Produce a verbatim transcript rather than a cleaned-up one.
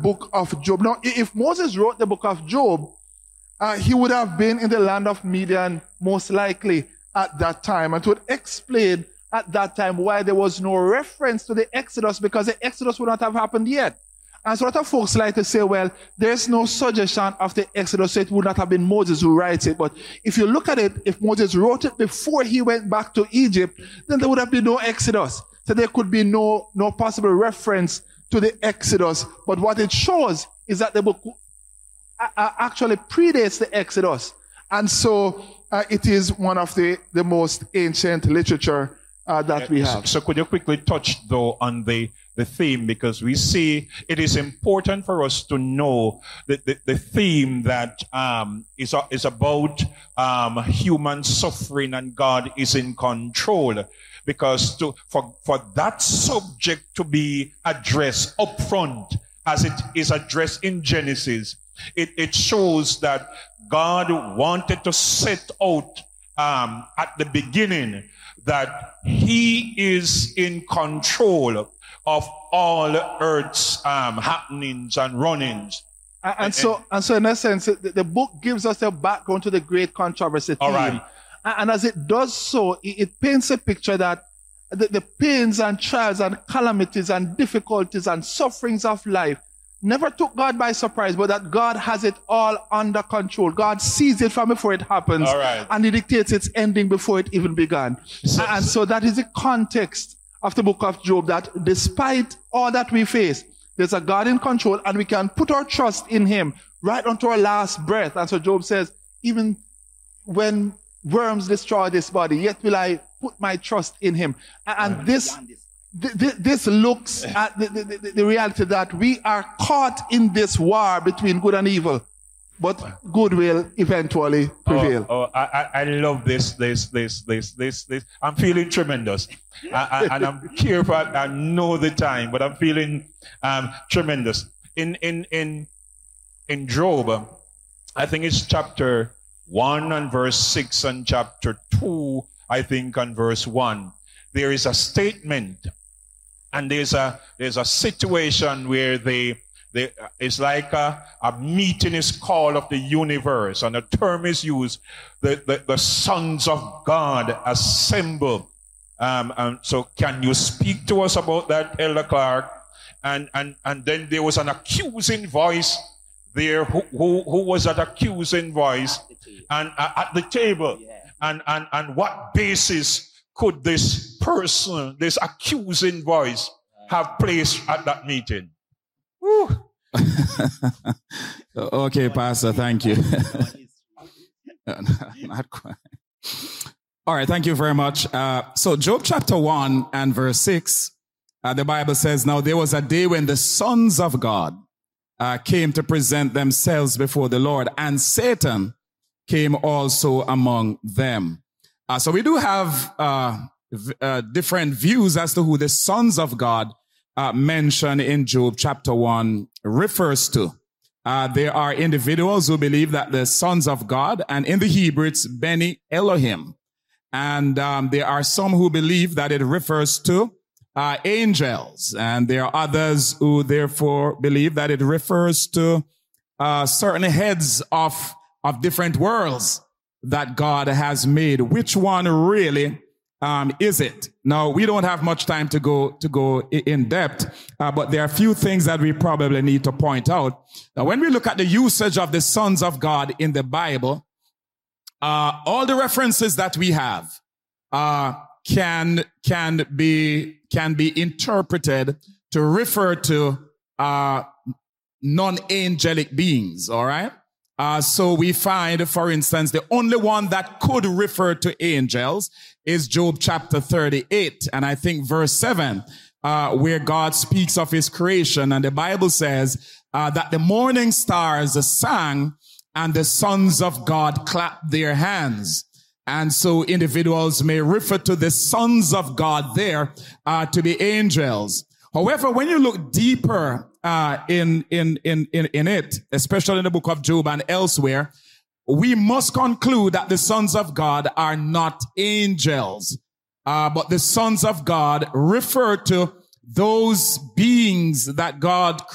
book of Job. Now, if Moses wrote the book of Job, uh, he would have been in the land of Midian, most likely at that time. And it would explain at that time why there was no reference to the Exodus, because the Exodus would not have happened yet. And so a lot of folks like to say, well, there's no suggestion of the Exodus, so it would not have been Moses who writes it. But if you look at it, if Moses wrote it before he went back to Egypt, then there would have been no Exodus. So there could be no, no possible reference to the Exodus. But what it shows is that the book actually predates the Exodus. And so uh, it is one of the, the most ancient literature uh, that we have. So could you quickly touch, though, on the the theme, because we see it is important for us to know that the, the theme that um, is, uh, is about um, human suffering and God is in control. Because to, for, for that subject to be addressed up front, as it is addressed in Genesis, it, it shows that God wanted to set out um, at the beginning that he is in control of all earth's um, happenings and runnings. And, and so, and so in essence, the, the book gives us a background to the great controversy theme. All right. And, and as it does so, it, it paints a picture that the, the pains and trials and calamities and difficulties and sufferings of life never took God by surprise, but that God has it all under control. God sees it from before it happens. All right. And he dictates its ending before it even began. So, and so that is the context of the book of Job, that despite all that we face, there's a God in control, and we can put our trust in him right unto our last breath. And so Job says, even when worms destroy this body, yet will I put my trust in him. And, and this, th- th- this looks at the, the, the reality that we are caught in this war between good and evil. But good will eventually prevail. Oh, oh I, I love this, this, this, this, this, this. I'm feeling tremendous. I, I, and I'm careful, I know the time, but I'm feeling um, tremendous. In, in, in, in Job, I think it's chapter one and verse six, and chapter two, I think, and verse one. There is a statement, and there's a, there's a situation where they, They, it's like a, a meeting is called of the universe, and a term is used, the, the, the sons of God assemble. Um, and so can you speak to us about that, Elder Clark? And, and, and then there was an accusing voice there. Who, who, who was that accusing voice? And uh, at the table. Yeah. And, and, and what basis could this person, this accusing voice, have placed at that meeting? Okay, Pastor, thank you. Not quite. All right, thank you very much. Uh, so Job chapter one and verse six, uh, the Bible says, now there was a day when the sons of God uh, came to present themselves before the Lord, and Satan came also among them. Uh, so we do have uh, v- uh, different views as to who the sons of God Uh, mentioned in Job chapter one refers to. Uh, there are individuals who believe that the sons of God, and in the Hebrew it's Beni Elohim. And um, there are some who believe that it refers to uh, angels. And there are others who therefore believe that it refers to uh, certain heads of, of different worlds that God has made. Which one really Um, is it? Now, we don't have much time to go to go in depth, uh, but there are a few things that we probably need to point out. Now, when we look at the usage of the sons of God in the Bible, uh, all the references that we have uh, can can be can be interpreted to refer to uh, non-angelic beings. All right. Uh, so we find, for instance, the only one that could refer to angels is Job chapter thirty-eight. And I think verse seven, uh, where God speaks of his creation. And the Bible says uh, that the morning stars sang and the sons of God clapped their hands. And so individuals may refer to the sons of God there uh, to be angels. However, when you look deeper uh, in, in, in, in, in it, especially in the book of Job and elsewhere, we must conclude that the sons of God are not angels, uh, but the sons of God refer to those beings that God